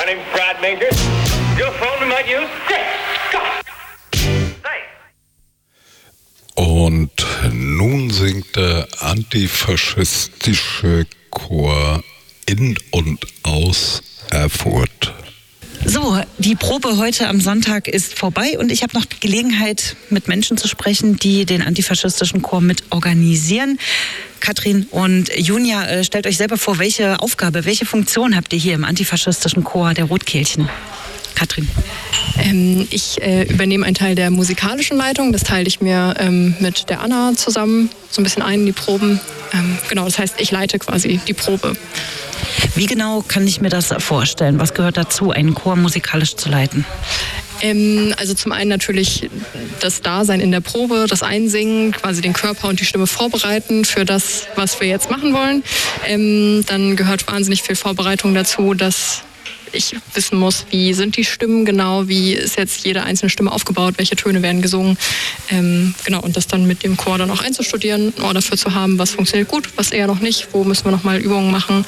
My name's Brad Major. Your phone we might use? Great. Und nun singt der antifaschistische Chor in und aus Erfurt. So, die Probe heute am Sonntag ist vorbei und ich habe noch die Gelegenheit, mit Menschen zu sprechen, die den antifaschistischen Chor mit organisieren. Katrin und Junia, stellt euch selber vor, welche Aufgabe, welche Funktion habt ihr hier im antifaschistischen Chor der Rotkehlchen? Katrin. Ich übernehme einen Teil der musikalischen Leitung. Das teile ich mir mit der Anna zusammen so ein bisschen ein in die Proben. Genau, das heißt, ich leite quasi die Probe. Wie genau kann ich mir das vorstellen? Was gehört dazu, einen Chor musikalisch zu leiten? Also zum einen natürlich das Dasein in der Probe, das Einsingen, quasi den Körper und die Stimme vorbereiten für das, was wir jetzt machen wollen. Dann gehört wahnsinnig viel Vorbereitung dazu, dass ich wissen muss, wie sind die Stimmen genau, wie ist jetzt jede einzelne Stimme aufgebaut, welche Töne werden gesungen. Genau, und das dann mit dem Chor dann auch einzustudieren, ein Ohr dafür zu haben, was funktioniert gut, was eher noch nicht, wo müssen wir nochmal Übungen machen.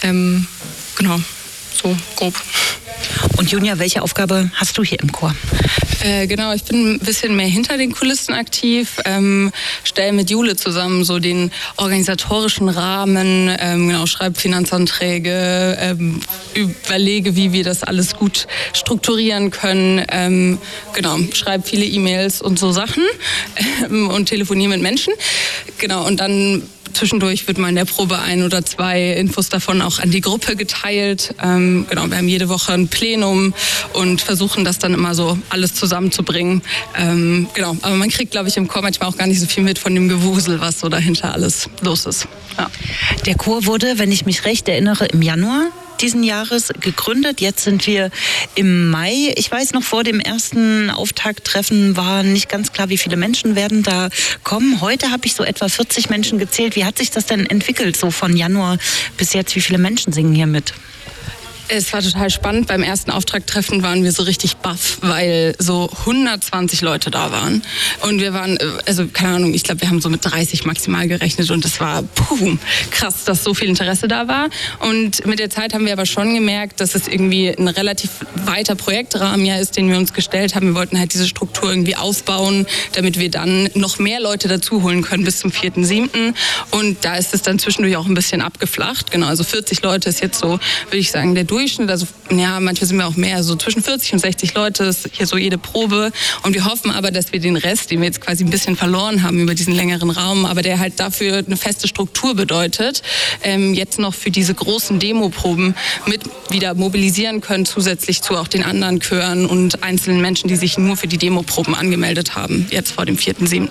Genau, so grob. Und Junia, welche Aufgabe hast du hier im Chor? Genau, ich bin ein bisschen mehr hinter den Kulissen aktiv, stelle mit Jule zusammen so den organisatorischen Rahmen, genau, schreibe Finanzanträge, überlege, wie wir das alles gut strukturieren können, genau, schreibe viele E-Mails und so Sachen und telefoniere mit Menschen, genau, und dann zwischendurch wird mal in der Probe 1 oder 2 Infos davon auch an die Gruppe geteilt. Genau, wir haben jede Woche ein Plenum und versuchen das dann immer so alles zusammenzubringen. Genau, aber man kriegt, glaube ich, im Chor manchmal auch gar nicht so viel mit von dem Gewusel, was so dahinter alles los ist. Ja. Der Chor wurde, wenn ich mich recht erinnere, im Januar diesen Jahres gegründet. Jetzt sind wir im Mai. Ich weiß noch, vor dem ersten Auftakttreffen war nicht ganz klar, wie viele Menschen werden da kommen. Heute habe ich so etwa 40 Menschen gezählt. Wie hat sich das denn entwickelt, so von Januar bis jetzt? Wie viele Menschen singen hier mit? Es war total spannend. Beim ersten Auftakttreffen waren wir so richtig baff, weil so 120 Leute da waren. Und wir waren, also keine Ahnung, ich glaube, wir haben so mit 30 maximal gerechnet. Und es war krass, dass so viel Interesse da war. Und mit der Zeit haben wir aber schon gemerkt, dass es irgendwie ein relativ weiter Projektrahmen ja ist, den wir uns gestellt haben. Wir wollten halt diese Struktur irgendwie aufbauen, damit wir dann noch mehr Leute dazu holen können bis zum 4.7. Und da ist es dann zwischendurch auch ein bisschen abgeflacht. Genau, also 40 Leute ist jetzt so, würde ich sagen, der Durchschnitt. Also ja, manchmal sind wir auch mehr, so zwischen 40 und 60 Leute ist hier so jede Probe. Und wir hoffen aber, dass wir den Rest, den wir jetzt quasi ein bisschen verloren haben über diesen längeren Raum, aber der halt dafür eine feste Struktur bedeutet, jetzt noch für diese großen Demoproben mit wieder mobilisieren können, zusätzlich zu auch den anderen Chören und einzelnen Menschen, die sich nur für die Demoproben angemeldet haben, jetzt vor dem 4.7.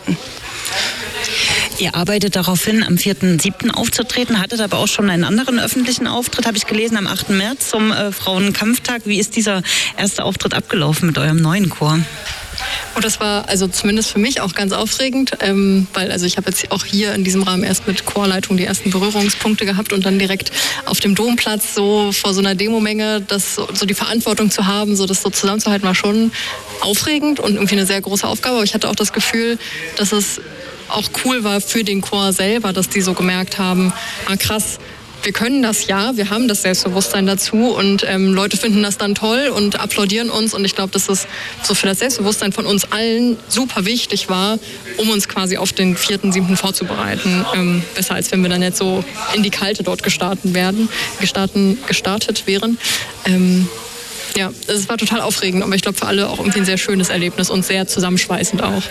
Ihr arbeitet darauf hin, am 4.7. aufzutreten, hattet aber auch schon einen anderen öffentlichen Auftritt, habe ich gelesen, am 8. März zum Frauenkampftag. Wie ist dieser erste Auftritt abgelaufen mit eurem neuen Chor? Und das war also zumindest für mich auch ganz aufregend, weil also ich habe jetzt auch hier in diesem Rahmen erst mit Chorleitung die ersten Berührungspunkte gehabt und dann direkt auf dem Domplatz so vor so einer Demomenge, das so die Verantwortung zu haben, so das so zusammenzuhalten, war schon aufregend und irgendwie eine sehr große Aufgabe. Aber ich hatte auch das Gefühl, dass es auch cool war für den Chor selber, dass die so gemerkt haben, krass, wir können das ja, wir haben das Selbstbewusstsein dazu und Leute finden das dann toll und applaudieren uns und ich glaube, dass es so für das Selbstbewusstsein von uns allen super wichtig war, um uns quasi auf den 4.7. vorzubereiten. Besser als wenn wir dann jetzt so in die Kalte dort gestartet wären. Ja, es war total aufregend, aber ich glaube für alle auch irgendwie ein sehr schönes Erlebnis und sehr zusammenschweißend auch.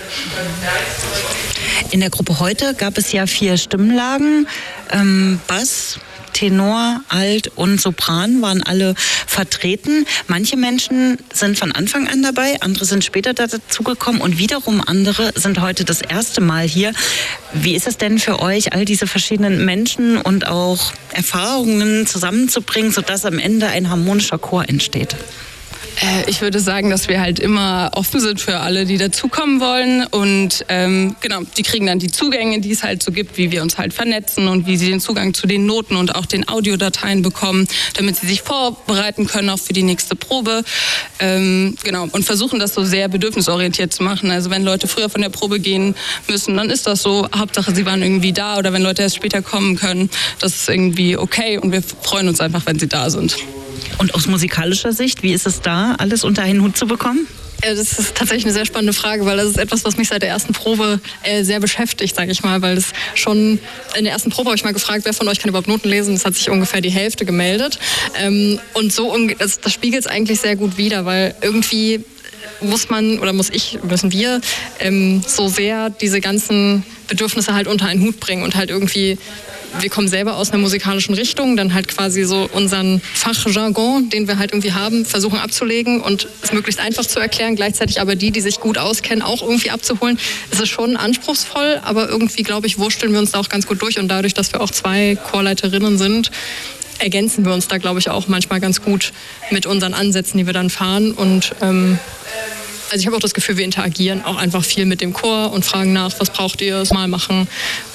In der Gruppe heute gab es ja 4 Stimmlagen. Bass, Tenor, Alt und Sopran waren alle vertreten. Manche Menschen sind von Anfang an dabei, andere sind später dazugekommen und wiederum andere sind heute das erste Mal hier. Wie ist es denn für euch, all diese verschiedenen Menschen und auch Erfahrungen zusammenzubringen, sodass am Ende ein harmonischer Chor entsteht? Ich würde sagen, dass wir halt immer offen sind für alle, die dazukommen wollen und genau, die kriegen dann die Zugänge, die es halt so gibt, wie wir uns halt vernetzen und wie sie den Zugang zu den Noten und auch den Audiodateien bekommen, damit sie sich vorbereiten können auch für die nächste Probe. Genau, und versuchen das so sehr bedürfnisorientiert zu machen. Also wenn Leute früher von der Probe gehen müssen, dann ist das so, Hauptsache sie waren irgendwie da, oder wenn Leute erst später kommen können, das ist irgendwie okay und wir freuen uns einfach, wenn sie da sind. Und aus musikalischer Sicht, wie ist es da, alles unter einen Hut zu bekommen? Ja, das ist tatsächlich eine sehr spannende Frage, weil das ist etwas, was mich seit der ersten Probe sehr beschäftigt, sage ich mal, weil das schon in der ersten Probe habe ich mal gefragt, wer von euch kann überhaupt Noten lesen? Das hat sich ungefähr die Hälfte gemeldet und so das spiegelt es eigentlich sehr gut wider, weil irgendwie müssen wir so sehr diese ganzen Bedürfnisse halt unter einen Hut bringen und halt irgendwie, wir kommen selber aus einer musikalischen Richtung, dann halt quasi so unseren Fachjargon, den wir halt irgendwie haben, versuchen abzulegen und es möglichst einfach zu erklären, gleichzeitig aber die sich gut auskennen, auch irgendwie abzuholen. Es ist schon anspruchsvoll, aber irgendwie, glaube ich, wursteln wir uns da auch ganz gut durch und dadurch, dass wir auch 2 Chorleiterinnen sind, ergänzen wir uns da, glaube ich, auch manchmal ganz gut mit unseren Ansätzen, die wir dann fahren und also ich habe auch das Gefühl, wir interagieren auch einfach viel mit dem Chor und fragen nach, was braucht ihr, mal machen.